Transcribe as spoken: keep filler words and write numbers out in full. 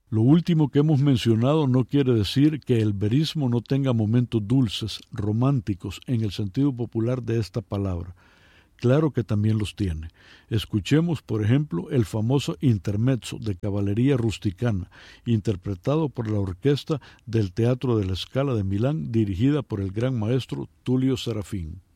Lo último que hemos mencionado no quiere decir que el verismo no tenga momentos dulces, románticos, en el sentido popular de esta palabra. Claro que también los tiene. Escuchemos, por ejemplo, el famoso intermezzo de Caballería Rusticana, interpretado por la orquesta del Teatro de la Scala de Milán, dirigida por el gran maestro Tullio Serafin.